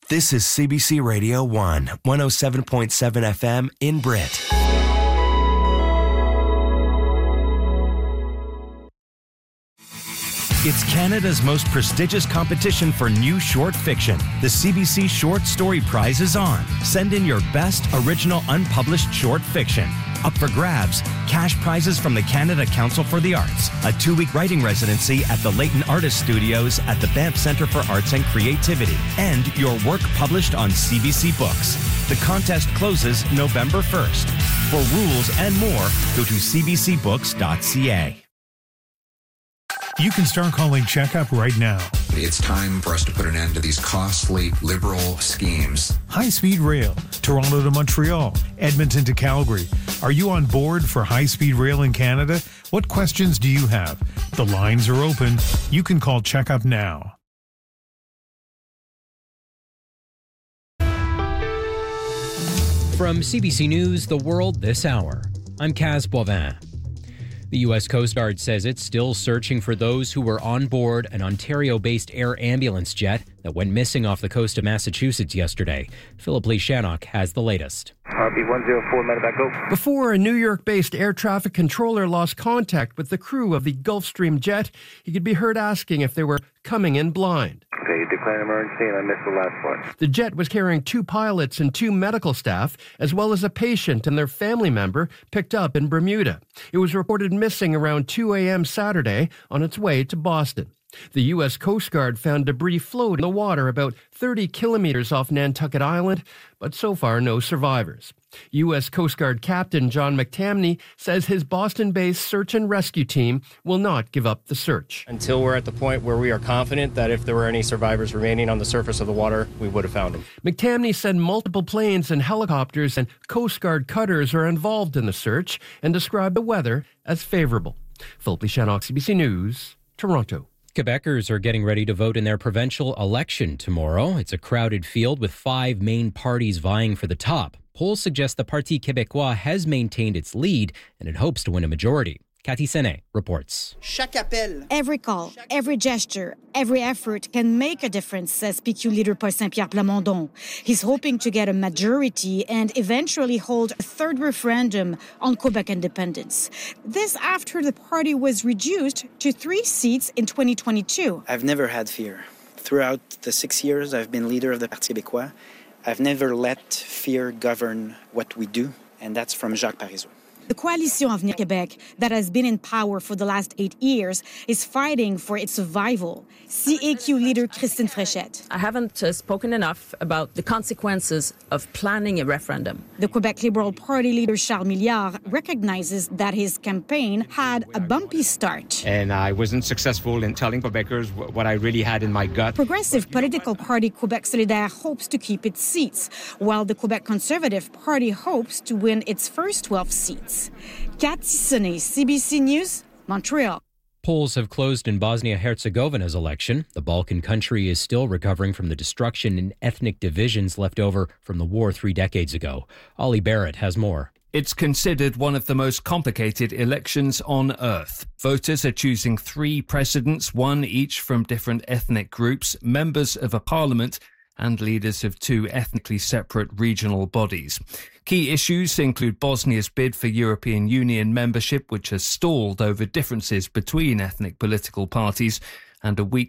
This is CBC Radio 1, 107.7 FM in Brit. It's Canada's most prestigious competition for new short fiction. The CBC Short Story Prize is on. Send in your best original unpublished short fiction. Up for grabs, cash prizes from the Canada Council for the Arts, a 2-week writing residency at the Leighton Artist Studios at the Banff Centre for Arts and Creativity, and your work published on CBC Books. The contest closes November 1st. For rules and more, go to cbcbooks.ca. You can start calling Checkup right now. It's time for us to put an end to these costly Liberal schemes. High-speed rail, Toronto to Montreal, Edmonton to Calgary. Are you on board for high-speed rail in Canada? What questions do you have? The lines are open. You can call Checkup now. From CBC News, The World This Hour, I'm Kaz Boivin. The U.S. Coast Guard says it's still searching for those who were on board an Ontario-based air ambulance jet that went missing off the coast of Massachusetts yesterday. Philip Lee Shannock has the latest. RB-104, medevac, go. Before a New York-based air traffic controller lost contact with the crew of the Gulfstream jet, he could be heard asking if they were coming in blind. Okay, you declare an emergency, and I missed the last part. The jet was carrying 2 pilots and 2 medical staff, as well as a patient and their family member picked up in Bermuda. It was reported missing around 2 a.m. Saturday on its way to Boston. The U.S. Coast Guard found debris floating in the water about 30 kilometers off Nantucket Island, but so far no survivors. U.S. Coast Guard Captain John McTamney says his Boston-based search and rescue team will not give up the search. Until we're at the point where we are confident that if there were any survivors remaining on the surface of the water, we would have found them. McTamney said multiple planes and helicopters and Coast Guard cutters are involved in the search and described the weather as favorable. Philip Lee Shannock, CBC News, Toronto. Quebecers are getting ready to vote in their provincial election tomorrow. It's a crowded field with 5 main parties vying for the top. Polls suggest the Parti Québécois has maintained its lead and it hopes to win a majority. Cathy Senet reports. Every call, every gesture, every effort can make a difference, says PQ leader Paul Saint-Pierre Plamondon. He's hoping to get a majority and eventually hold a third referendum on Quebec independence. This after the party was reduced to 3 seats in 2022. I've never had fear. Throughout the 6 years I've been leader of the Parti Québécois, I've never let fear govern what we do, and that's from Jacques Parizeau. The Coalition Avenir Québec, that has been in power for the last 8 years, is fighting for its survival. CAQ leader Christine Fréchette. I haven't spoken enough about the consequences of planning a referendum. The Quebec Liberal Party leader Charles Milliard recognizes that his campaign had a bumpy start. And I wasn't successful in telling Quebecers what I really had in my gut. Progressive political party Quebec Solidaire hopes to keep its seats, while the Quebec Conservative Party hopes to win its first 12 seats. Cathy Senet, CBC News, Montreal. Polls have closed in Bosnia-Herzegovina's election. The Balkan country is still recovering from the destruction and ethnic divisions left over from the war 3 decades ago. Ollie Barrett has more. It's considered one of the most complicated elections on earth. Voters are choosing 3 presidents, 1 each from different ethnic groups, members of a parliament, and leaders of 2 ethnically separate regional bodies. Key issues include Bosnia's bid for European Union membership, which has stalled over differences between ethnic political parties, and a weak